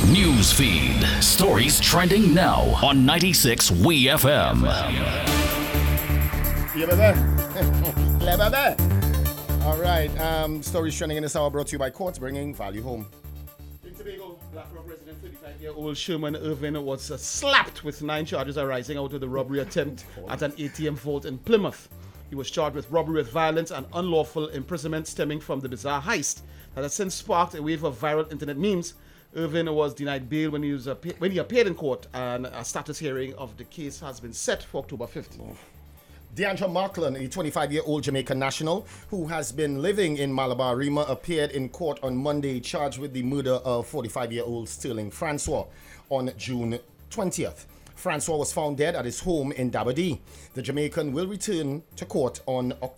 News feed. Stories trending now on 96 We FM. All right. Stories trending in this hour brought to you by Courts, bringing value home. In Tobago, Black Rock resident 35-year-old Sherman Irvin was slapped with 9 charges arising out of the robbery attempt at an ATM vault in Plymouth. He was charged with robbery with violence and unlawful imprisonment stemming from the bizarre heist that has since sparked a wave of viral internet memes. Irvin was denied bail when he appeared in court, and a status hearing of the case has been set for October 5th. Deandra Markland, a 25-year-old Jamaican national who has been living in Malabar Rima, appeared in court on Monday charged with the murder of 45-year-old Sterling Francois on June 20th. Francois was found dead at his home in Dabadee. The Jamaican will return to court on October